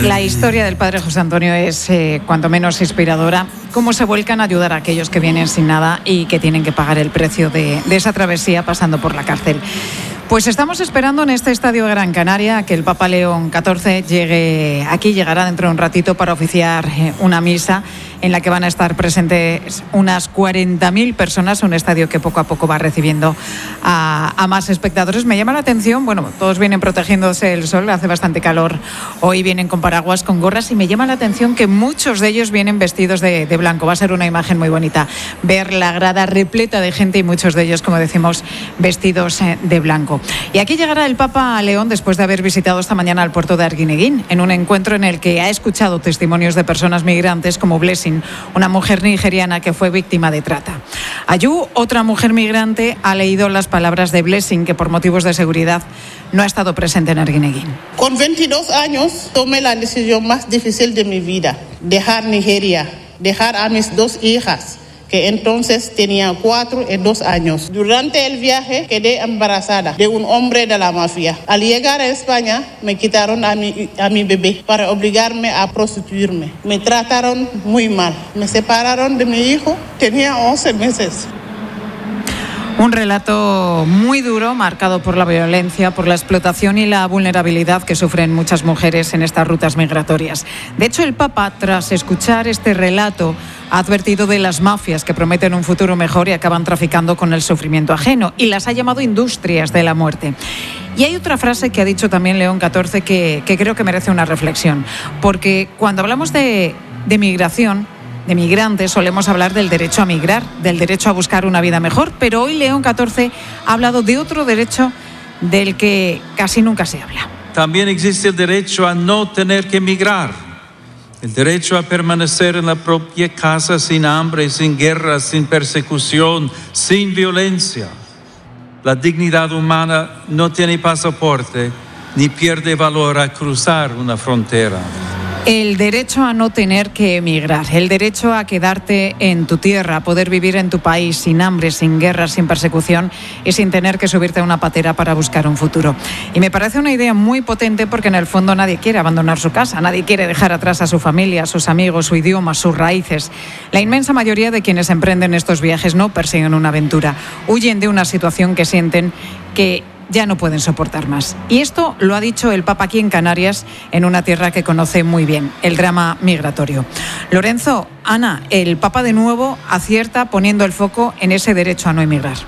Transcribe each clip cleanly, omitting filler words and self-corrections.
La historia del padre José Antonio es cuanto menos inspiradora. Cómo se vuelcan a ayudar a aquellos que vienen sin nada y que tienen que pagar el precio de esa travesía pasando por la cárcel. Pues estamos esperando en este estadio de Gran Canaria que el Papa León XIV llegue aquí, llegará dentro de un ratito para oficiar una misa en la que van a estar presentes unas 40.000 personas, un estadio que poco a poco va recibiendo a más espectadores. Me llama la atención, bueno, todos vienen protegiéndose del sol, hace bastante calor, hoy vienen con paraguas, con gorras, y me llama la atención que muchos de ellos vienen vestidos de blanco. Va a ser una imagen muy bonita ver la grada repleta de gente y muchos de ellos, como decimos, vestidos de blanco. Y aquí llegará el Papa León después de haber visitado esta mañana el puerto de Arguineguín, en un encuentro en el que ha escuchado testimonios de personas migrantes como Blessing, una mujer nigeriana que fue víctima de trata. Ayú, otra mujer migrante, ha leído las palabras de Blessing, que por motivos de seguridad no ha estado presente en Arguineguín. Con 22 años tomé la decisión más difícil de mi vida, dejar Nigeria, dejar a mis 2 hijas, que entonces tenía 4 y 2 años. Durante el viaje quedé embarazada de un hombre de la mafia. Al llegar a España me quitaron a mi bebé para obligarme a prostituirme. Me trataron muy mal. Me separaron de mi hijo, tenía 11 meses. Un relato muy duro, marcado por la violencia, por la explotación y la vulnerabilidad que sufren muchas mujeres en estas rutas migratorias. De hecho, el Papa, tras escuchar este relato, ha advertido de las mafias que prometen un futuro mejor y acaban traficando con el sufrimiento ajeno, y las ha llamado industrias de la muerte. Y hay otra frase que ha dicho también León XIV que creo que merece una reflexión, porque cuando hablamos de migración, de migrantes, solemos hablar del derecho a migrar, del derecho a buscar una vida mejor, pero hoy León XIV ha hablado de otro derecho del que casi nunca se habla. También existe el derecho a no tener que migrar, el derecho a permanecer en la propia casa sin hambre, sin guerra, sin persecución, sin violencia. La dignidad humana no tiene pasaporte ni pierde valor a cruzar una frontera. El derecho a no tener que emigrar, el derecho a quedarte en tu tierra, a poder vivir en tu país sin hambre, sin guerra, sin persecución y sin tener que subirte a una patera para buscar un futuro. Y me parece una idea muy potente porque en el fondo nadie quiere abandonar su casa, nadie quiere dejar atrás a su familia, a sus amigos, su idioma, sus raíces. La inmensa mayoría de quienes emprenden estos viajes no persiguen una aventura, huyen de una situación que sienten que ya no pueden soportar más. Y esto lo ha dicho el Papa aquí en Canarias, en una tierra que conoce muy bien, el drama migratorio. Lorenzo, Ana, el Papa de nuevo acierta poniendo el foco en ese derecho a no emigrar.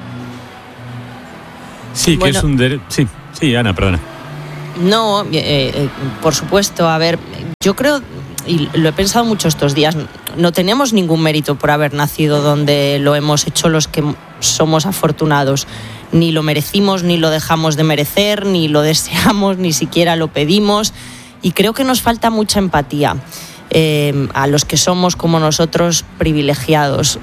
Sí, bueno, que es un derecho... Sí, Ana, perdona. No, por supuesto, a ver, yo creo, y lo he pensado mucho estos días, no tenemos ningún mérito por haber nacido donde lo hemos hecho los que somos afortunados. Ni lo merecimos, ni lo dejamos de merecer, ni lo deseamos, ni siquiera lo pedimos. Y creo que nos falta mucha empatía a los que somos como nosotros privilegiados.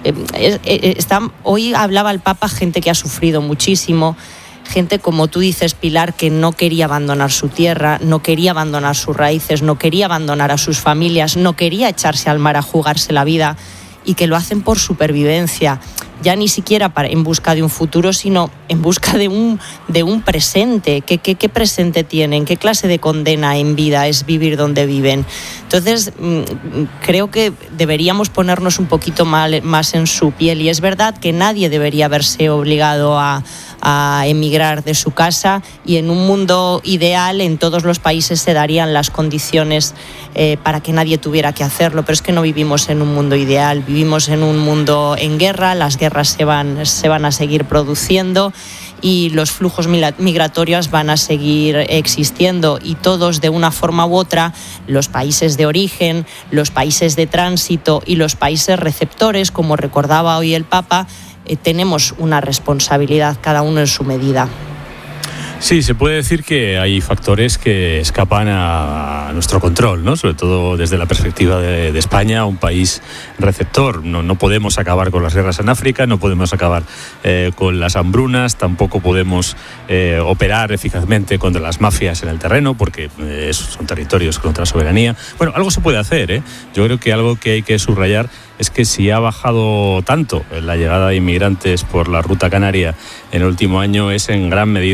Hoy hablaba el Papa gente que ha sufrido muchísimo, gente como tú dices, Pilar, que no quería abandonar su tierra, no quería abandonar sus raíces, no quería abandonar a sus familias, no quería echarse al mar a jugarse la vida, y que lo hacen por supervivencia, ya ni siquiera en busca de un futuro, sino en busca de un presente. ¿Qué presente tienen? ¿Qué clase de condena en vida es vivir donde viven? Entonces, creo que deberíamos ponernos un poquito más en su piel, y es verdad que nadie debería verse obligado a emigrar de su casa, y en un mundo ideal en todos los países se darían las condiciones para que nadie tuviera que hacerlo, pero es que no vivimos en un mundo ideal, vivimos en un mundo en guerra, las guerras se van a seguir produciendo y los flujos migratorios van a seguir existiendo, y todos de una forma u otra, los países de origen, los países de tránsito y los países receptores, como recordaba hoy el Papa, tenemos una responsabilidad, cada uno en su medida. Sí, se puede decir que hay factores que escapan a nuestro control, ¿no? Sobre todo desde la perspectiva de España, un país receptor. No podemos acabar con las guerras en África, no podemos acabar con las hambrunas, tampoco podemos operar eficazmente contra las mafias en el terreno, porque son territorios con otra soberanía. Bueno, algo se puede hacer, ¿eh? Yo creo que algo que hay que subrayar es que si ha bajado tanto la llegada de inmigrantes por la ruta canaria en el último año, es en gran medida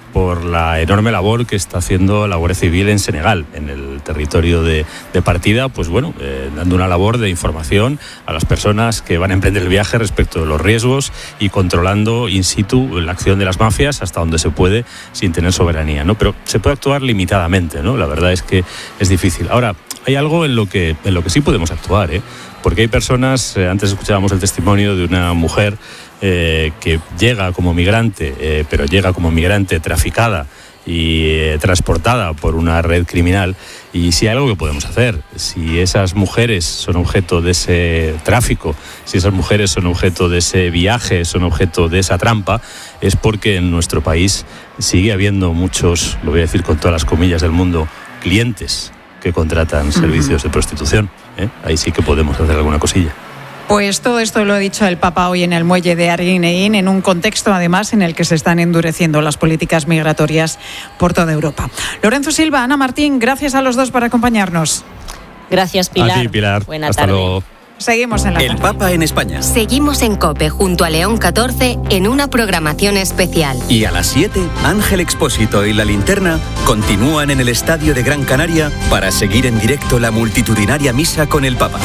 por la enorme labor que está haciendo la Guardia Civil en Senegal, en el territorio de partida, pues bueno, dando una labor de información a las personas que van a emprender el viaje respecto de los riesgos y controlando in situ la acción de las mafias hasta donde se puede sin tener soberanía, ¿no? Pero se puede actuar limitadamente, ¿no? La verdad es que es difícil. Ahora, hay algo en lo que sí podemos actuar, porque hay personas, antes escuchábamos el testimonio de una mujer que llega como migrante, pero llega como migrante traficada y transportada por una red criminal. Y si hay algo que podemos hacer, si esas mujeres son objeto de ese tráfico, si esas mujeres son objeto de ese viaje, son objeto de esa trampa, es porque en nuestro país sigue habiendo muchos, lo voy a decir con todas las comillas del mundo, clientes que contratan servicios de prostitución. Ahí sí que podemos hacer alguna cosilla. Pues todo esto lo ha dicho el Papa hoy en el muelle de Arguineguín, en un contexto además en el que se están endureciendo las políticas migratorias por toda Europa. Lorenzo Silva, Ana Martín, gracias a los dos por acompañarnos. Gracias, Pilar. A ti, Pilar. Buena Hasta tarde. luego. Seguimos en la El tarde. Papa en España. Seguimos en COPE junto a León 14 en una programación especial. Y a las 7, Ángel Expósito y La Linterna continúan en el Estadio de Gran Canaria para seguir en directo la multitudinaria misa con el Papa.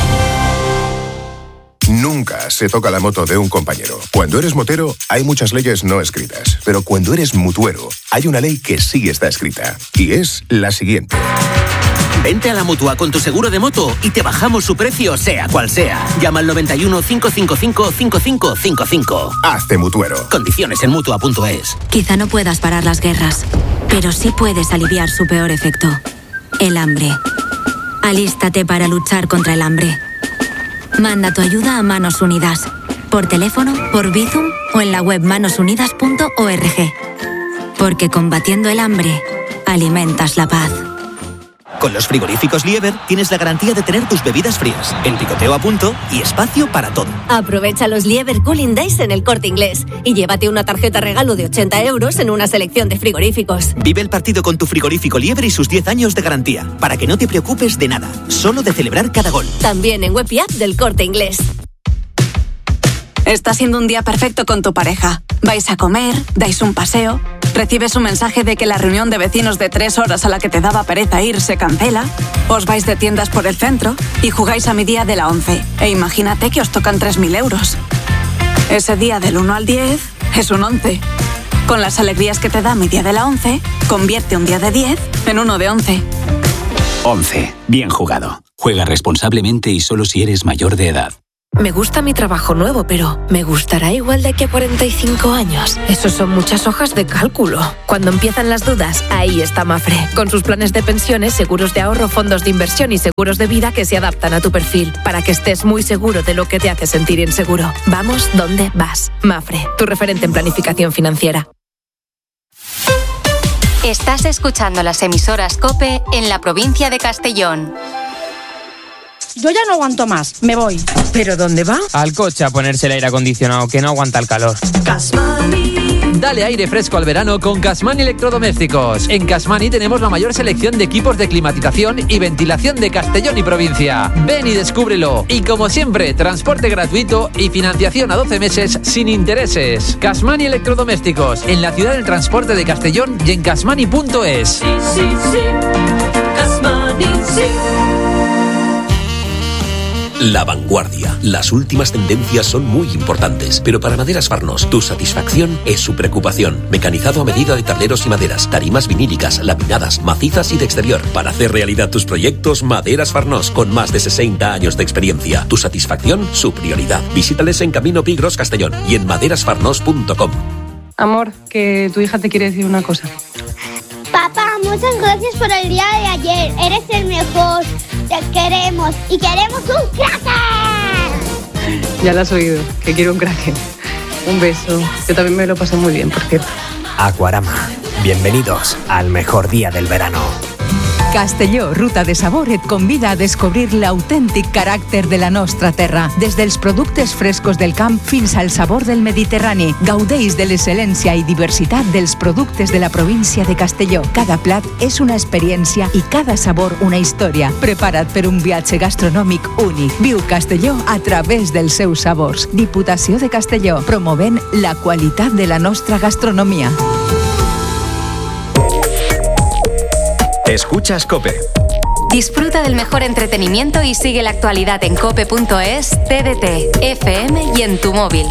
Nunca se toca la moto de un compañero. Cuando eres motero, hay muchas leyes no escritas. Pero cuando eres mutuero, hay una ley que sí está escrita. Y es la siguiente. Vente a la Mutua con tu seguro de moto y te bajamos su precio, sea cual sea. Llama al 91 555 5555. Hazte mutuero. Condiciones en Mutua.es. Quizá no puedas parar las guerras, pero sí puedes aliviar su peor efecto: el hambre. Alístate para luchar contra el hambre. Manda tu ayuda a Manos Unidas, por teléfono, por Bizum o en la web manosunidas.org. Porque combatiendo el hambre, alimentas la paz. Con los frigoríficos Lieber tienes la garantía de tener tus bebidas frías, el picoteo a punto y espacio para todo. Aprovecha los Lieber Cooling Days en el Corte Inglés y llévate una tarjeta regalo de 80 euros en una selección de frigoríficos. Vive el partido con tu frigorífico Lieber y sus 10 años de garantía, para que no te preocupes de nada, solo de celebrar cada gol. También en web y app del Corte Inglés. Está siendo un día perfecto con tu pareja. Vais a comer, dais un paseo, recibes un mensaje de que la reunión de vecinos de 3 horas a la que te daba pereza ir se cancela, os vais de tiendas por el centro y jugáis a mi día de la 11. E imagínate que os tocan 3.000 euros. Ese día del 1 al 10 es un 11. Con las alegrías que te da mi día de la 11, convierte un día de 10 en uno de 11. 11. Bien jugado. Juega responsablemente y solo si eres mayor de edad. Me gusta mi trabajo nuevo, pero ¿me gustará igual de aquí a 45 años? Eso son muchas hojas de cálculo. Cuando empiezan las dudas, ahí está Mafre, con sus planes de pensiones, seguros de ahorro, fondos de inversión y seguros de vida que se adaptan a tu perfil, para que estés muy seguro de lo que te hace sentir inseguro. Vamos donde vas. Mafre, tu referente en planificación financiera. Estás escuchando las emisoras COPE en la provincia de Castellón. Yo ya no aguanto más, me voy. ¿Pero dónde va? Al coche a ponerse el aire acondicionado, que no aguanta el calor. Dale aire fresco al verano con Gasmani Electrodomésticos. En Gasmani tenemos la mayor selección de equipos de climatización y ventilación de Castellón y provincia. Ven y descúbrelo. Y como siempre, transporte gratuito y financiación a 12 meses sin intereses. Gasmani Electrodomésticos, en la ciudad del transporte de Castellón y en gasmani.es. Sí, sí, sí. Gasmani, sí. La vanguardia. Las últimas tendencias son muy importantes, pero para Maderas Farnós, tu satisfacción es su preocupación. Mecanizado a medida de tableros y maderas, tarimas vinílicas, laminadas, macizas y de exterior. Para hacer realidad tus proyectos, Maderas Farnós, con más de 60 años de experiencia. Tu satisfacción, su prioridad. Visítales en Camino Pigros, Castellón y en maderasfarnós.com. Amor, que tu hija te quiere decir una cosa. Papá, muchas gracias por el día de ayer. Eres el mejor. Te queremos y queremos un Kraken. Ya lo has oído, que quiero un Kraken. Un beso. Yo también me lo pasé muy bien, por cierto. Aquarama. Bienvenidos al mejor día del verano. Castelló, ruta de sabor, et convida a descobrir l'autèntic caràcter de la nostra terra. Des dels productes frescos del camp fins al sabor del Mediterrani. Gaudeix de l'excel·lència i diversitat dels productes de la província de Castelló. Cada plat és una experiència i cada sabor una història. Prepara't per un viatge gastronòmic únic. Viu Castelló a través dels seus sabors. Diputació de Castelló, promovent la qualitat de la nostra gastronomia. Escuchas COPE. Disfruta del mejor entretenimiento y sigue la actualidad en cope.es, TDT, FM y en tu móvil.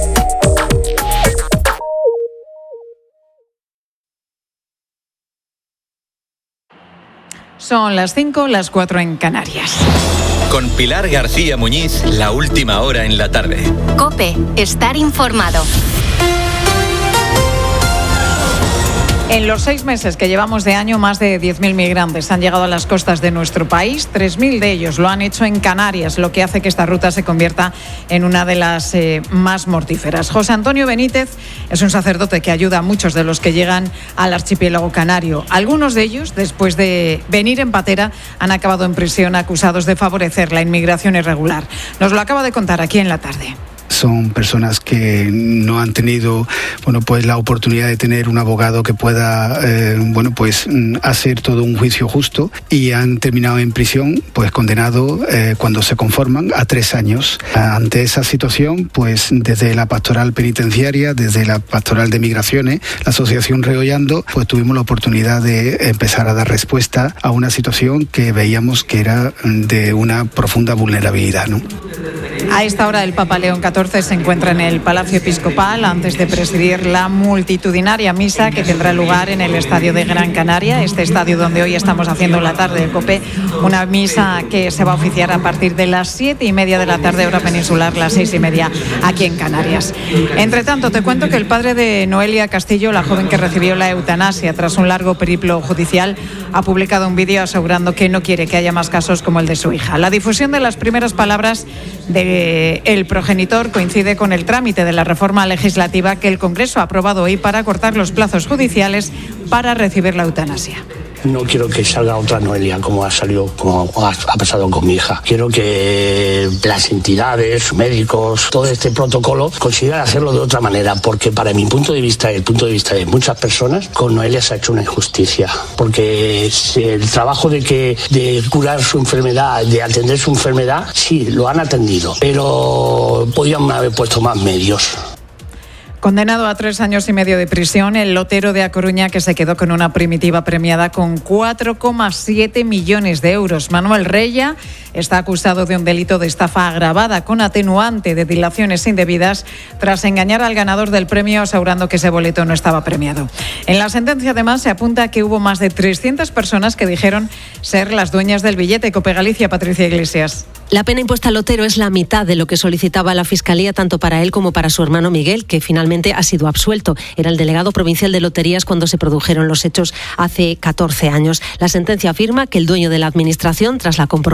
Son las 5, las 4 en Canarias. Con Pilar García Muñiz, la última hora en la tarde. COPE, estar informado. En los 6 meses que llevamos de año, más de 10.000 migrantes han llegado a las costas de nuestro país. 3.000 de ellos lo han hecho en Canarias, lo que hace que esta ruta se convierta en una de las más mortíferas. José Antonio Benítez es un sacerdote que ayuda a muchos de los que llegan al archipiélago canario. Algunos de ellos, después de venir en patera, han acabado en prisión acusados de favorecer la inmigración irregular. Nos lo acaba de contar aquí en la tarde. Son personas que no han tenido, pues la oportunidad de tener un abogado que pueda, hacer todo un juicio justo, y han terminado en prisión, pues condenados, cuando se conforman, a 3 años. Ante esa situación, pues desde la pastoral penitenciaria, desde la pastoral de migraciones, la asociación Regollando, pues tuvimos la oportunidad de empezar a dar respuesta a una situación que veíamos que era de una profunda vulnerabilidad, ¿no? A esta hora el Papa León XIV se encuentra en el Palacio Episcopal antes de presidir la multitudinaria misa que tendrá lugar en el Estadio de Gran Canaria, este estadio donde hoy estamos haciendo la tarde de COPE, una misa que se va a oficiar a partir de las 7:30 de la tarde, hora peninsular, las 6:30 aquí en Canarias. Entre tanto, te cuento que el padre de Noelia Castillo, la joven que recibió la eutanasia tras un largo periplo judicial, ha publicado un vídeo asegurando que no quiere que haya más casos como el de su hija. La difusión de las primeras palabras del progenitor coincide con el trámite de la reforma legislativa que el Congreso ha aprobado hoy para acortar los plazos judiciales para recibir la eutanasia. No quiero que salga otra Noelia como ha pasado con mi hija. Quiero que las entidades, médicos, todo este protocolo consideren hacerlo de otra manera, porque para mi punto de vista y el punto de vista de muchas personas, con Noelia se ha hecho una injusticia, porque el trabajo de curar su enfermedad, de atender su enfermedad, sí, lo han atendido, pero podían haber puesto más medios. Condenado a 3 años y medio de prisión, el lotero de A Coruña, que se quedó con una primitiva premiada con 4,7 millones de euros. Manuel Reya está acusado de un delito de estafa agravada con atenuante de dilaciones indebidas tras engañar al ganador del premio asegurando que ese boleto no estaba premiado. En la sentencia, además, se apunta que hubo más de 300 personas que dijeron ser las dueñas del billete. COPE Galicia, Patricia Iglesias. La pena impuesta al lotero es la mitad de lo que solicitaba la Fiscalía, tanto para él como para su hermano Miguel, que finalmente ha sido absuelto. Era el delegado provincial de loterías cuando se produjeron los hechos hace 14 años. La sentencia afirma que el dueño de la administración, tras la comprobación